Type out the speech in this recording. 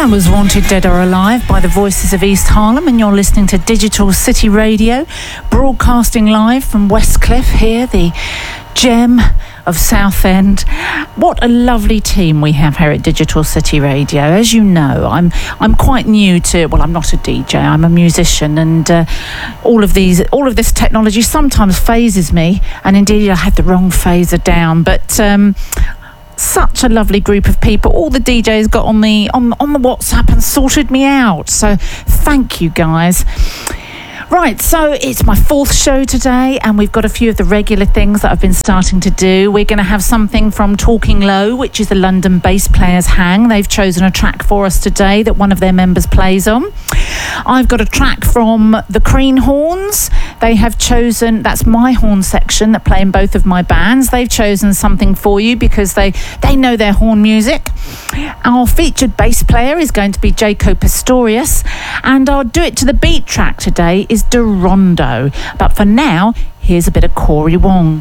That was Wanted Dead or Alive by the Voices of East Harlem, and you're listening to Digital City Radio, broadcasting live from Westcliff here, the gem of Southend. What a lovely team we have here at Digital City Radio. As you know, I'm quite new to, well, I'm not a DJ, I'm a musician, and all of this technology sometimes phases me, and indeed I had the wrong phaser down, but such a lovely group of people. All the DJs got on the WhatsApp and sorted me out. So thank you, guys. Right, so it's my fourth show today, and we've got a few of the regular things that I've been starting to do. We're going to have something from Talking Low, which is the London bass players hang. They've chosen a track for us today that one of their members plays on. I've got a track from the Crean Horns. They have chosen, that's my horn section that play in both of my bands. They've chosen something for you because they know their horn music. Our featured bass player is going to be Jaco Pastorius, and our Do It to the Beat track today is Durondo. But for now, here's a bit of Corey Wong.